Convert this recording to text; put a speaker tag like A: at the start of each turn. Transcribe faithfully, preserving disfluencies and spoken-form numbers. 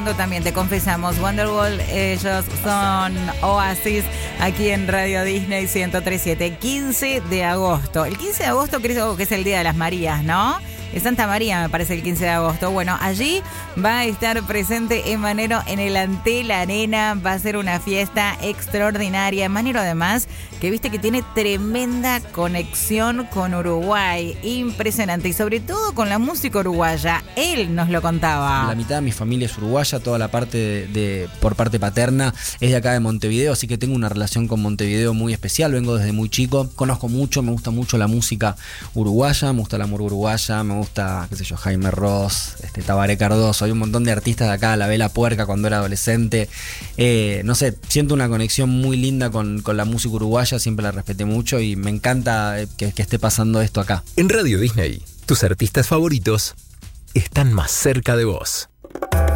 A: También te confesamos, Wonderwall, ellos son Oasis, aquí en Radio Disney ciento tres punto siete, quince de agosto. El quince de agosto creo que es el Día de las Marías, ¿no? De Santa María, me parece, el quince de agosto. Bueno, allí va a estar presente Emanero en el Antel Arena. Va a ser una fiesta extraordinaria. Emanero, además, que viste que tiene tremenda conexión con Uruguay. Impresionante. Y sobre todo con la música uruguaya. Él nos lo contaba.
B: La mitad de mi familia es uruguaya. Toda la parte de, de por parte paterna es de acá de Montevideo. Así que tengo una relación con Montevideo muy especial. Vengo desde muy chico. Conozco mucho. Me gusta mucho la música uruguaya. Me gusta el amor uruguaya. Me gusta, qué sé yo, Jaime Ross, este, Tabaré Cardoso, hay un montón de artistas de acá, La Vela Puerca cuando era adolescente. Eh, no sé, siento una conexión muy linda con, con la música uruguaya, siempre la respeté mucho y me encanta que, que esté pasando esto acá.
C: En Radio Disney, tus artistas favoritos están más cerca de vos.